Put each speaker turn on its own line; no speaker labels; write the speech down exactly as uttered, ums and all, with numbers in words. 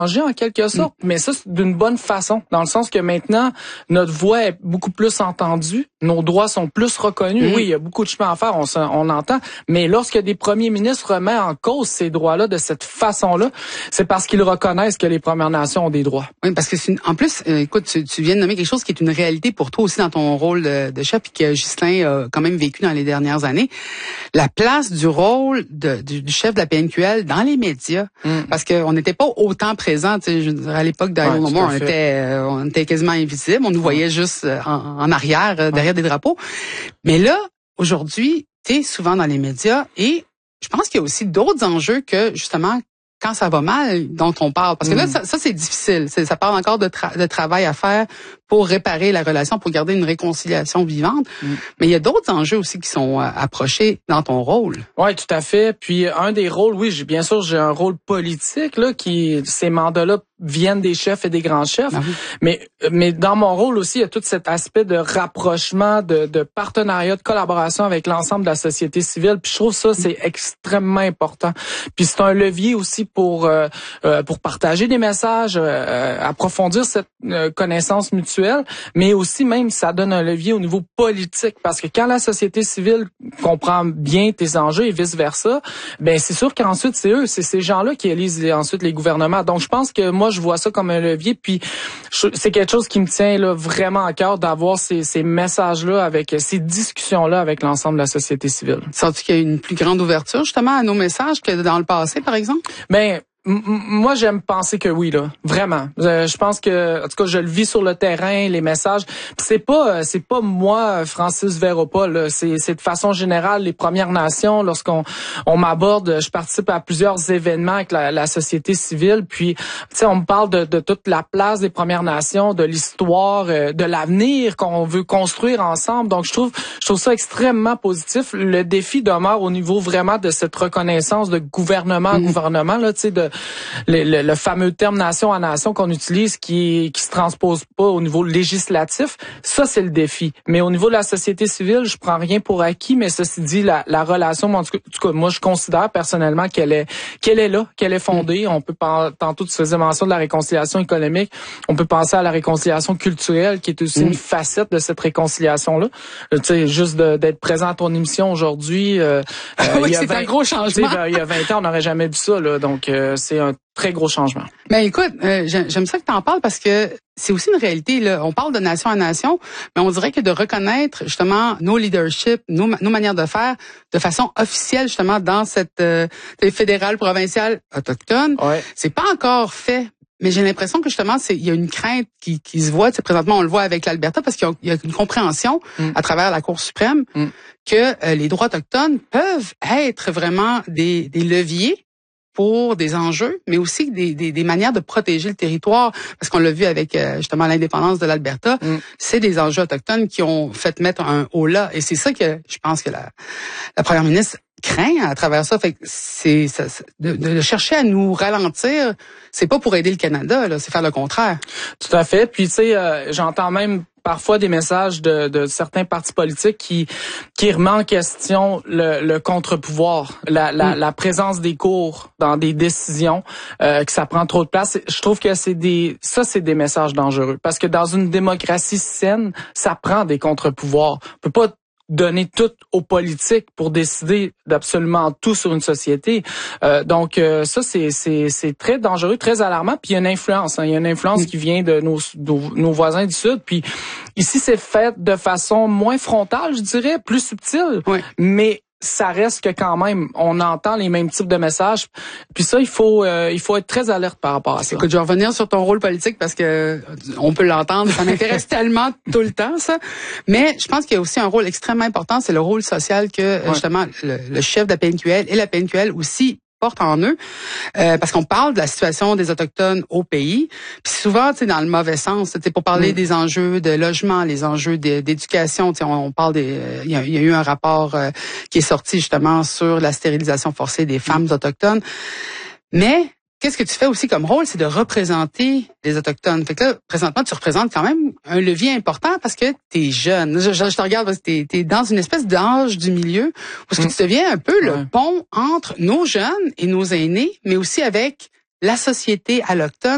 en quelque sorte, mm. mais ça, c'est d'une bonne façon, dans le sens que maintenant, notre voix est beaucoup plus entendue, nos droits sont plus reconnus. Mm. Oui, il y a beaucoup de chemin à faire, on, on entend, mais lorsque des premiers ministres remettent en cause ces droits-là de cette façon-là, c'est parce qu'ils reconnaissent que les Premières Nations ont des droits.
Oui, parce que c'est une, en plus, euh, écoute, tu, tu viens de nommer quelque chose qui est une réalité pour toi aussi dans ton rôle de, de chef, et que Ghislain a quand même vécu dans les dernières années. La place du rôle de, du, du chef de la P N Q L dans les médias, mm. parce qu'on n'était pas autant présent, tu sais, je veux dire, à l'époque d'Ariel ouais, on était, euh, on était quasiment invisible, on nous voyait juste en, en arrière, euh, derrière ouais. des drapeaux. Mais là, aujourd'hui, tu es souvent dans les médias et je pense qu'il y a aussi d'autres enjeux que, justement, quand ça va mal, dont on parle. Parce que là, ça, ça c'est difficile. C'est, ça parle encore de, tra- de travail à faire pour réparer la relation, pour garder une réconciliation vivante. Mm. Mais il y a d'autres enjeux aussi qui sont euh, approchés dans ton rôle.
Oui, tout à fait. Puis un des rôles, oui, j'ai bien sûr, j'ai un rôle politique, là, qui, ces mandats-là viennent des chefs et des grands chefs. Ah oui. Mais, mais dans mon rôle aussi, il y a tout cet aspect de rapprochement, de, de partenariat, de collaboration avec l'ensemble de la société civile. Puis je trouve ça, c'est extrêmement important. Puis c'est un levier aussi pour, euh, pour partager des messages, euh, approfondir cette euh, connaissance mutuelle. Mais aussi même ça donne un levier au niveau politique parce que quand la société civile comprend bien tes enjeux et vice versa, ben c'est sûr qu'ensuite c'est eux, c'est ces gens-là qui élisent ensuite les gouvernements. Donc je pense que moi je vois ça comme un levier, puis je, c'est quelque chose qui me tient là vraiment à cœur d'avoir ces, ces messages-là avec ces discussions-là avec l'ensemble de la société civile.
Sens-tu qu'il y a une plus grande ouverture justement à nos messages que dans le passé, par exemple?
Ben M- moi, j'aime penser que oui, là, vraiment. Euh, je pense que, en tout cas, je le vis sur le terrain, les messages. Pis c'est pas, c'est pas moi, Francis Véropa, là. C'est, c'est de façon générale les Premières Nations. Lorsqu'on on m'aborde, je participe à plusieurs événements avec la, la société civile. Puis, tu sais, on me parle de, de toute la place des Premières Nations, de l'histoire, euh, de l'avenir qu'on veut construire ensemble. Donc, je trouve, je trouve ça extrêmement positif. Le défi demeure au niveau vraiment de cette reconnaissance de gouvernement à mmh. gouvernement, là, tu sais, de Le, le, le fameux terme nation à nation qu'on utilise qui qui se transpose pas au niveau législatif, ça c'est le défi. Mais au niveau de la société civile, je prends rien pour acquis, mais ceci dit, la, la relation, en tout cas, moi je considère personnellement qu'elle est qu'elle est là, qu'elle est fondée. On peut parler, tantôt tu faisais mention de la réconciliation économique, on peut penser à la réconciliation culturelle qui est aussi mmh. une facette de cette réconciliation-là. Tu sais, juste de, d'être présent à ton émission aujourd'hui, euh,
oui,
euh, il y a
c'est
vingt,
un gros changement.
Il y a vingt ans, on n'aurait jamais vu ça, là, donc euh, c'est un très gros changement.
Ben écoute, euh, j'aime ça que tu en parles parce que c'est aussi une réalité, là. On parle de nation à nation, mais on dirait que de reconnaître justement nos leaderships, nos, nos manières de faire de façon officielle justement dans cette euh, fédérale, provinciale, autochtone, ouais. c'est pas encore fait. Mais j'ai l'impression que justement, c'est il y a une crainte qui, qui se voit. Présentement, on le voit avec l'Alberta parce qu'il y a, il y a une compréhension mm. à travers la Cour suprême mm. que euh, les droits autochtones peuvent être vraiment des, des leviers pour des enjeux, mais aussi des, des, des manières de protéger le territoire. Parce qu'on l'a vu avec euh, justement l'indépendance de l'Alberta, mm. c'est des enjeux autochtones qui ont fait mettre un haut là. Et c'est ça que je pense que la, la première ministre craint à travers ça. Fait que c'est ça, de, de chercher à nous ralentir, c'est pas pour aider le Canada, là, c'est faire le contraire.
Tout à fait. Puis tu sais, euh, j'entends même parfois des messages de, de certains partis politiques qui qui remettent en question le, le contre-pouvoir, la, la, mm. la présence des cours dans des décisions, euh, que ça prend trop de place. Je trouve que c'est des ça c'est des messages dangereux parce que dans une démocratie saine, ça prend des contre-pouvoirs. On peut pas donner tout aux politiques pour décider d'absolument tout sur une société. Euh, donc euh, ça c'est c'est c'est très dangereux, très alarmant. Puis il y a une influence, hein, il y a une influence qui vient de nos, de nos voisins du sud. Puis ici c'est fait de façon moins frontale, je dirais, plus subtile, oui. mais ça reste que quand même, on entend les mêmes types de messages. Puis ça, il faut euh, il faut être très alerte par rapport à ça.
Écoute, je vais revenir sur ton rôle politique parce que on peut l'entendre, ça m'intéresse tellement tout le temps, ça. Mais je pense qu'il y a aussi un rôle extrêmement important, c'est le rôle social que, ouais. justement, le, le chef de la P N Q L et la P N Q L aussi portent en eux, euh, parce qu'on parle de la situation des Autochtones au pays, puis souvent, tu sais, dans le mauvais sens, tu sais, pour parler mmh. des enjeux de logement, les enjeux de, d'éducation, tu sais, on, on parle des, il y, a, il y a eu un rapport euh, qui est sorti justement sur la stérilisation forcée des femmes mmh. autochtones, mais qu'est-ce que tu fais aussi comme rôle, c'est de représenter les Autochtones. Fait que là, présentement, tu représentes quand même un levier important parce que t'es jeune. Je, je, je te regarde parce que t'es, t'es dans une espèce d'âge du milieu où est-ce que tu deviens un peu le ouais. pont entre nos jeunes et nos aînés, mais aussi avec la société alloctone.